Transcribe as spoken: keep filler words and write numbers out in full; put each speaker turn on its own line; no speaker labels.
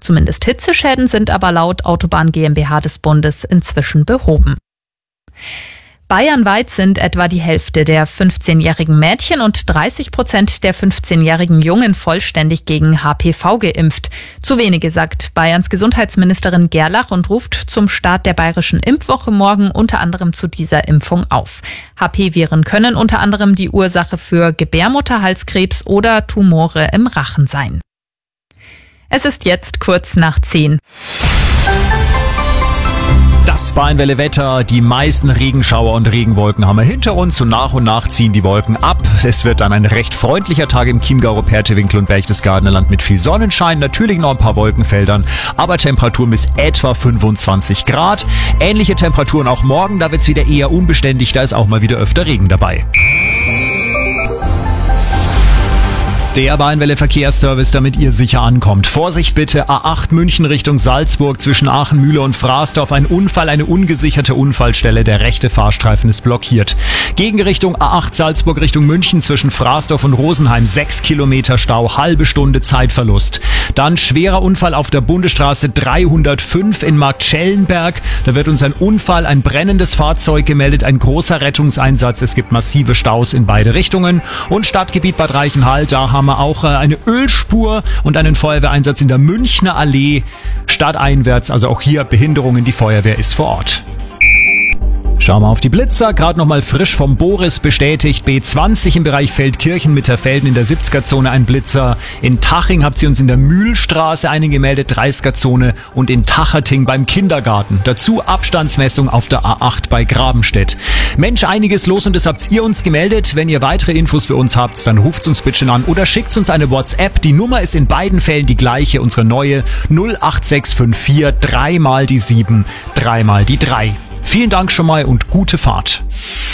Zumindest Hitzeschäden sind aber laut Autobahn GmbH des Bundes inzwischen behoben. Bayernweit sind etwa die Hälfte der fünfzehnjährigen Mädchen und dreißig Prozent der fünfzehnjährigen Jungen vollständig gegen H P V geimpft. Zu wenige, sagt Bayerns Gesundheitsministerin Gerlach und ruft zum Start der bayerischen Impfwoche morgen unter anderem zu dieser Impfung auf. H P-Viren können unter anderem die Ursache für Gebärmutterhalskrebs oder Tumore im Rachen sein. Es ist jetzt kurz nach zehn.
Das Bayernwelle-Wetter, die meisten Regenschauer und Regenwolken haben wir hinter uns und nach und nach ziehen die Wolken ab. Es wird dann ein recht freundlicher Tag im Chiemgauer, Pertewinkel und Berchtesgadener Land mit viel Sonnenschein, natürlich noch ein paar Wolkenfeldern, aber Temperaturen bis etwa fünfundzwanzig Grad. Ähnliche Temperaturen auch morgen, da wird es wieder eher unbeständig, da ist auch mal wieder öfter Regen dabei. Der Bayernwelle-Verkehrsservice, damit ihr sicher ankommt. Vorsicht bitte, A acht München Richtung Salzburg zwischen Aachen, Mühle und Frasdorf. Ein Unfall, eine ungesicherte Unfallstelle. Der rechte Fahrstreifen ist blockiert. Gegenrichtung A acht Salzburg Richtung München zwischen Frasdorf und Rosenheim. Sechs Kilometer Stau, halbe Stunde Zeitverlust. Dann schwerer Unfall auf der Bundesstraße dreihundertfünf in Marktschellenberg. Da wird uns ein Unfall, ein brennendes Fahrzeug gemeldet, ein großer Rettungseinsatz. Es gibt massive Staus in beide Richtungen. Und Stadtgebiet Bad Reichenhall, da haben wir auch eine Ölspur und einen Feuerwehreinsatz in der Münchner Allee stadteinwärts. Also auch hier Behinderungen, die Feuerwehr ist vor Ort. Schauen wir auf die Blitzer, gerade nochmal frisch vom Boris bestätigt. B zwanzig im Bereich Feldkirchen-Mitterfelden in der siebziger-Zone ein Blitzer. In Taching habt ihr uns in der Mühlstraße einen gemeldet, dreißiger-Zone und in Tacherting beim Kindergarten. Dazu Abstandsmessung auf der A acht bei Grabenstedt. Mensch, einiges los und das habt ihr uns gemeldet. Wenn ihr weitere Infos für uns habt, dann ruft uns bitte an oder schickt uns eine WhatsApp. Die Nummer ist in beiden Fällen die gleiche, unsere neue null acht sechs fünf vier, drei mal die sieben, drei mal die drei. Vielen Dank schon mal und gute Fahrt.